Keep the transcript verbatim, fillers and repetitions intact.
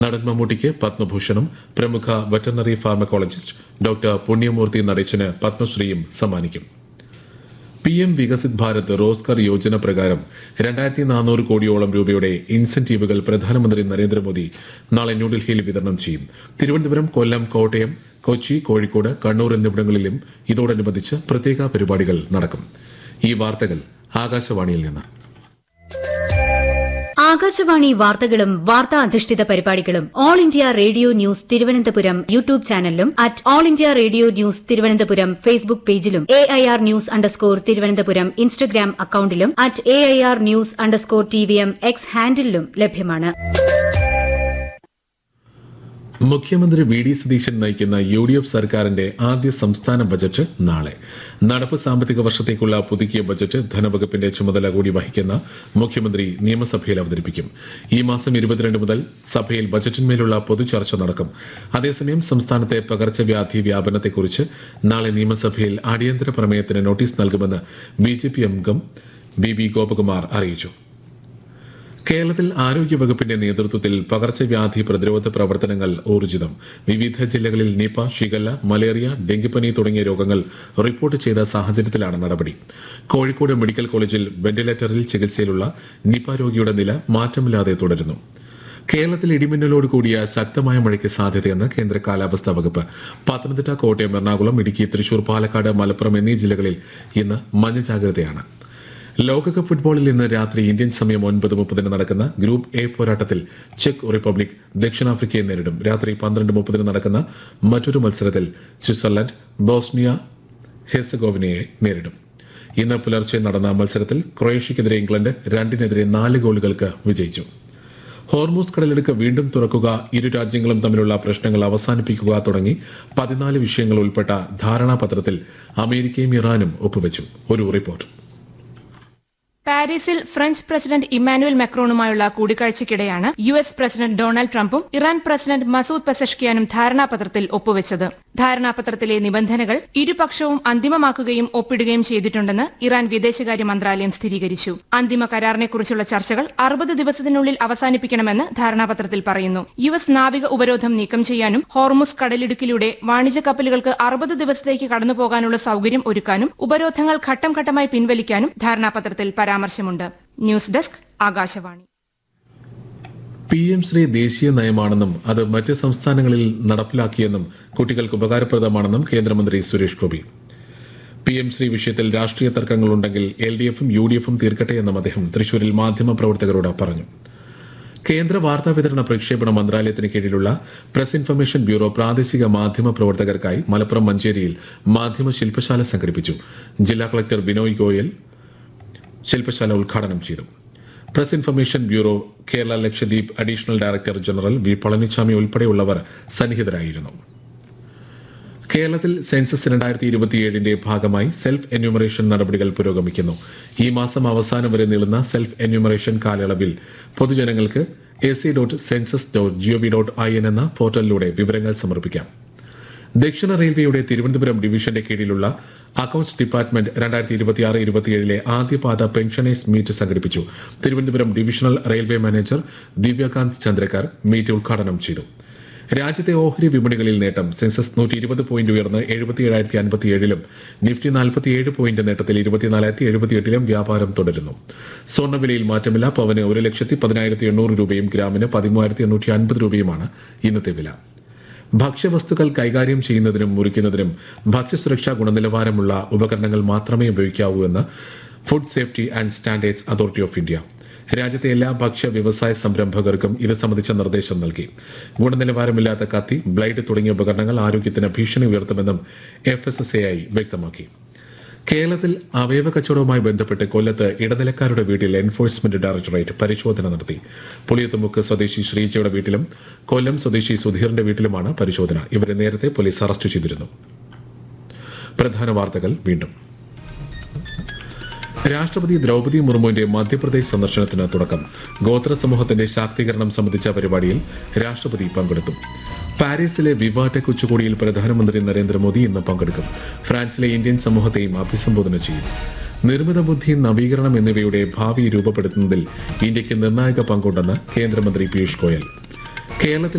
നടൻ മമ്മൂട്ടിക്ക് പത്മഭൂഷണും പ്രമുഖ വെറ്ററിനറി ഫാർമക്കോളജിസ്റ്റ് ഡോക്ടർ പുണ്യമൂർത്തി നടേശന് പത്മശ്രീയും സമ്മാനിക്കും. പി എം വികസിത് ഭാരത് റോസ്ഗാർ യോജന പ്രകാരം രണ്ടായിരത്തി നാനൂറ് കോടിയോളം രൂപയുടെ ഇൻസെന്റീവുകൾ പ്രധാനമന്ത്രി നരേന്ദ്രമോദി നാളെ ന്യൂഡൽഹിയിൽ വിതരണം ചെയ്യും. തിരുവനന്തപുരം, കൊല്ലം, കോട്ടയം, കൊച്ചി, കോഴിക്കോട്, കണ്ണൂർ എന്നിവിടങ്ങളിലും ഇതോടനുബന്ധിച്ച് പ്രത്യേക പരിപാടികൾ നടക്കും. ഈ വാർത്തകൾ ആകാശവാണിയിൽ നിന്ന്. ആകാശവാണി വാർത്തകളും വാർത്താ അധിഷ്ഠിത പരിപാടികളും all India radio news Thiruvananthapuram YouTube ചാനലിലും at all India radio news Thiruvananthapuram Facebook പേജിലും A I R news underscore Thiruvananthapuram Instagram അക്കൌണ്ടിലും at A I R news underscore T V M X ഹാൻഡിലും ലഭ്യമാണ്. മുഖ്യമന്ത്രി വി ഡി സതീശൻ നയിക്കുന്ന യു ഡി എഫ് സർക്കാരിന്റെ ആദ്യ സംസ്ഥാന ബജറ്റ് നാളെ. നടപ്പ് സാമ്പത്തിക വർഷത്തേക്കുള്ള പുതുക്കിയ ബജറ്റ് ധനവകുപ്പിന്റെ ചുമതല കൂടി വഹിക്കുന്ന മുഖ്യമന്ത്രി നിയമസഭയിൽ അവതരിപ്പിക്കും. ഈ മാസം ഇരുപത്തിരണ്ട് മുതൽ സഭയിൽ ബജറ്റിന്മേലുള്ള പൊതുചർച്ച നടക്കും. അതേസമയം സംസ്ഥാനത്തെ പകർച്ചവ്യാധി വ്യാപനത്തെക്കുറിച്ച് നാളെ നിയമസഭയിൽ അടിയന്തര പ്രമേയത്തിന് നോട്ടീസ് നൽകുമെന്ന് ബി ജെ പി അംഗം ബി ബി ഗോപകുമാർ അറിയിച്ചു. കേരളത്തിൽ ആരോഗ്യവകുപ്പിന്റെ നേതൃത്വത്തിൽ പകർച്ചവ്യാധി പ്രതിരോധ പ്രവർത്തനങ്ങൾ ഊർജിതം. വിവിധ ജില്ലകളിൽ നിപ, ഷിഗല്ല, മലേറിയ, ഡെങ്കിപ്പനി തുടങ്ങിയ രോഗങ്ങൾ റിപ്പോർട്ട് ചെയ്ത സാഹചര്യത്തിലാണ് നടപടി. കോഴിക്കോട് മെഡിക്കൽ കോളേജിൽ വെന്റിലേറ്ററിൽ ചികിത്സയിലുള്ള നിപ രോഗിയുടെ നില മാറ്റമില്ലാതെ തുടരുന്നു. കേരളത്തിൽ ഇടിമിന്നലോട് കൂടിയ ശക്തമായ മഴയ്ക്ക് സാധ്യതയെന്ന് കേന്ദ്ര കാലാവസ്ഥാ വകുപ്പ്. പത്തനംതിട്ട, കോട്ടയം, എറണാകുളം, ഇടുക്കി, തൃശൂർ, പാലക്കാട്, മലപ്പുറം എന്നീ ജില്ലകളിൽ ഇന്ന് മഞ്ഞ ജാഗ്രതയാണ്. ലോകകപ്പ് ഫുട്ബോളിൽ ഇന്ന് രാത്രി ഇന്ത്യൻ സമയം ഒൻപത് മുപ്പതിന് നടക്കുന്ന ഗ്രൂപ്പ് എ പോരാട്ടത്തിൽ ചെക്ക് റിപ്പബ്ലിക് ദക്ഷിണാഫ്രിക്കയെ നേരിടും. രാത്രി പന്ത്രണ്ട് മുപ്പതിന് നടക്കുന്ന മറ്റൊരു മത്സരത്തിൽ സ്വിറ്റ്സർലൻഡ് ബോസ്നിയ ഹെർസഗോവിനയെ നേരിടും. ഇന്ന് പുലർച്ചെ നടന്ന മത്സരത്തിൽ ക്രൊയേഷ്യക്കെതിരെ ഇംഗ്ലണ്ട് രണ്ടിനെതിരെ നാല് ഗോളുകൾക്ക് വിജയിച്ചു. ഹോർമൂസ് കടലിടുക്ക് വീണ്ടും തുറക്കുക, ഇരു രാജ്യങ്ങളും തമ്മിലുള്ള പ്രശ്നങ്ങൾ അവസാനിപ്പിക്കുക തുടങ്ങി പതിനാല് വിഷയങ്ങൾ ഉൾപ്പെട്ട ധാരണാപത്രത്തിൽ അമേരിക്കയും ഇറാനും ഒപ്പുവെച്ചു. ഒരു റിപ്പോർട്ട്. പാരീസിൽ French president Emmanuel മാക്രോണുമായുള്ള കൂടിക്കാഴ്ചയ്ക്കിടെയാണ് U S president Donald ട്രംപും ഇറാൻ പ്രസിഡന്റ് മസൂദ് പെസഷ്കിയാനും ധാരണാപത്രത്തിൽ ഒപ്പുവെച്ചത്. ധാരണാപത്രത്തിലെ നിബന്ധനകൾ ഇരുപക്ഷവും അന്തിമമാക്കുകയും ഒപ്പിടുകയും ചെയ്തിട്ടുണ്ടെന്ന് ഇറാൻ വിദേശകാര്യ മന്ത്രാലയം സ്ഥിരീകരിച്ചു. അന്തിമ കരാറിനെക്കുറിച്ചുള്ള ചർച്ചകൾ അറുപത് ദിവസത്തിനുള്ളിൽ അവസാനിപ്പിക്കണമെന്ന് ധാരണാപത്രത്തിൽ പറയുന്നു. യു എസ് നാവിക ഉപരോധം നീക്കം ചെയ്യാനും ഹോർമുസ് കടലിടുക്കിലൂടെ വാണിജ്യ കപ്പലുകൾക്ക് അറുപത് ദിവസത്തേക്ക് കടന്നുപോകാനുള്ള സൌകര്യം ഒരുക്കാനും ഉപരോധങ്ങൾ ഘട്ടം ഘട്ടമായി പിൻവലിക്കാനും ധാരണാപത്രത്തിൽ പരാമർശമുണ്ട്. News desk, Akashvani. P M Shri ദേശീയ നയമാണെന്നും അത് മറ്റ് സംസ്ഥാനങ്ങളിൽ നടപ്പിലാക്കിയെന്നും കുട്ടികൾക്ക് ഉപകാരപ്രദമാണെന്നും കേന്ദ്രമന്ത്രി സുരേഷ് ഗോപി. പി എം ശ്രീ വിഷയത്തിൽ രാഷ്ട്രീയ തർക്കങ്ങളുണ്ടെങ്കിൽ എൽ ഡി എഫും യു ഡി എഫും തീർക്കട്ടെയെന്നും അദ്ദേഹം തൃശൂരിൽ മാധ്യമപ്രവർത്തകരോട് പറഞ്ഞു. കേന്ദ്ര വാർത്താ വിതരണ പ്രക്ഷേപണ മന്ത്രാലയത്തിന് കീഴിലുള്ള പ്രസ് ഇൻഫർമേഷൻ ബ്യൂറോ പ്രാദേശിക മാധ്യമ പ്രവർത്തകർക്കായി മലപ്പുറം മഞ്ചേരിയിൽ മാധ്യമ ശില്പശാല സംഘടിപ്പിച്ചു. ജില്ലാ കളക്ടർ ബിനോയ് ഗോയൽ ശില്പശാല ഉദ്ഘാടനം ചെയ്തു. Press information bureau Kerala Lakshadweep additional director general V Palaniswami ഉൾപ്പെടെയുള്ളവർ സന്നിഹിതരായിരുന്നു. കേരളത്തിൽ സെൻസസ് രണ്ടായിരത്തി ഇരുപത്തിയേഴിന്റെ ഭാഗമായി സെൽഫ് എന്യൂമറേഷൻ നടപടികൾ പുരോഗമിക്കുന്നു. ഈ മാസം അവസാനം വരെ നീളുന്ന സെൽഫ് എന്യൂമറേഷൻ കാലയളവിൽ പൊതുജനങ്ങൾക്ക് A C dot census dot G O V dot I N എന്ന പോർട്ടലിലൂടെ വിവരങ്ങൾ സമർപ്പിക്കാം. ദക്ഷിണ റെയിൽവേയുടെ തിരുവനന്തപുരം ഡിവിഷന്റെ കീഴിലുള്ള അക്കൌണ്ട്സ് ഡിപ്പാർട്ട്മെന്റ് രണ്ടായിരത്തി ഇരുപത്തിയാറ് ഇരുപത്തിയേഴിലെ ആദ്യപാദ പെൻഷനേഴ്സ് മീറ്റ് സംഘടിപ്പിച്ചു. Thiruvananthapuram divisional railway manager Divyakant Chandrakar meet ഉദ്ഘാടനം ചെയ്തു. രാജ്യത്തെ ഓഹരി വിപണികളിൽ നേട്ടം. സെൻസസ് നൂറ്റി ഇരുപത് പോയിന്റ് ഉയർന്ന് എഴുപത്തിയേഴായിരത്തി അൻപത്തിയേഴിലും നിഫ്റ്റി നാൽപ്പത്തിയേഴ് പോയിന്റ് നേട്ടത്തിൽ ഇരുപത്തിനാലായിരത്തി എഴുപത്തിയെട്ടിലും വ്യാപാരം തുടരുന്നു. സ്വർണ്ണവിലയിൽ മാറ്റമില്ല. പവന് ഒരു ലക്ഷത്തി പതിനായിരത്തി എണ്ണൂറ് രൂപയും ഗ്രാമിന് പതിമൂവായിരത്തി എണ്ണൂറ്റി അൻപത് രൂപയുമാണ് ഇന്നത്തെ വില. ഭക്ഷ്യവസ്തുക്കൾ കൈകാര്യം ചെയ്യുന്നതിനും മുറിക്കുന്നതിനും ഭക്ഷ്യസുരക്ഷാ ഗുണനിലവാരമുള്ള ഉപകരണങ്ങൾ മാത്രമേ ഉപയോഗിക്കാവൂ എന്ന് food safety and standards authority of India രാജ്യത്തെ എല്ലാ ഭക്ഷ്യ വ്യവസായ സംരംഭകർക്കും ഇത് സംബന്ധിച്ച നിർദ്ദേശം നൽകി. ഗുണനിലവാരമില്ലാത്ത കത്തി, ബ്ലേഡ് തുടങ്ങിയ ഉപകരണങ്ങൾ ആരോഗ്യത്തിന് ഭീഷണി ഉയർത്തുമെന്നും F S S A I വ്യക്തമാക്കി. കേരളത്തിൽ അവയവ കച്ചവടവുമായി ബന്ധപ്പെട്ട് കൊല്ലത്ത് ഇടനിലക്കാരുടെ വീട്ടിൽ എൻഫോഴ്സ്മെന്റ് ഡയറക്ടറേറ്റ് പരിശോധന നടത്തി. പുളിയത്തുമുക്ക് സ്വദേശി ശ്രീജയുടെ വീട്ടിലും കൊല്ലം സ്വദേശി സുധീറിന്റെ വീട്ടിലുമാണ് പരിശോധന. ഇവരെ നേരത്തെ പോലീസ് അറസ്റ്റ് ചെയ്തിരുന്നു. പ്രധാന വാർത്തകൾ വീണ്ടും. രാഷ്ട്രപതി ദ്രൌപദി മുർമുവിന്റെ മധ്യപ്രദേശ് സന്ദർശനത്തിന് തുടക്കം. ഗോത്ര സമൂഹത്തിന്റെ ശാക്തീകരണം സംബന്ധിച്ച പരിപാടിയിൽ രാഷ്ട്രപതി പങ്കെടുത്തു. പാരീസിലെ വിവാ ടെക് ഉച്ചകോടിയിൽ പ്രധാനമന്ത്രി നരേന്ദ്രമോദി ഇന്ന് പങ്കെടുക്കും. ഫ്രാൻസിലെ ഇന്ത്യൻ സമൂഹത്തെയും അഭിസംബോധന ചെയ്യും. നിർമ്മിത ബുദ്ധി, നവീകരണം എന്നിവയുടെ ഭാവി രൂപപ്പെടുത്തുന്നതിൽ ഇന്ത്യയ്ക്ക് നിർണായക പങ്കുണ്ടെന്ന് കേന്ദ്രമന്ത്രി പീയൂഷ് ഗോയൽ. കേരളത്തിൽ